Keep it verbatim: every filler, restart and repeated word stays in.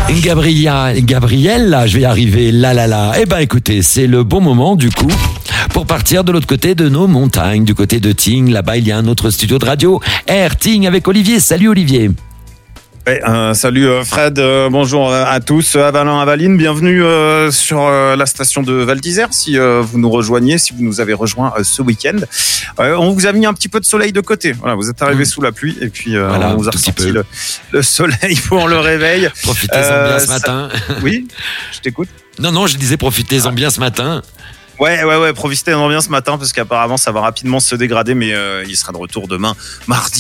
Gabriella, Gabrielle, là, je vais y arriver, là, là, là. Eh ben, écoutez, c'est le bon moment, du coup, pour partir de l'autre côté de nos montagnes, du côté de Tignes. Là-bas, il y a un autre studio de radio, Air Tignes, avec Olivier. Salut, Olivier. Ouais, euh, salut euh, Fred, euh, bonjour à tous, Avalin, Avaline, bienvenue euh, sur euh, la station de Val d'Isère, si euh, vous nous rejoignez, si vous nous avez rejoint euh, ce week-end. Euh, on vous a mis un petit peu de soleil de côté, voilà, vous êtes arrivés mmh. sous la pluie et puis euh, voilà, on vous a ressorti le, le soleil pour le réveil. Profitez-en euh, bien ce ça... matin. Oui, je t'écoute. Non, non, je disais profitez-en ah. bien ce matin. Ouais, ouais, ouais, profitez-en bien ce matin parce qu'apparemment ça va rapidement se dégrader, mais euh, il sera de retour demain, mardi.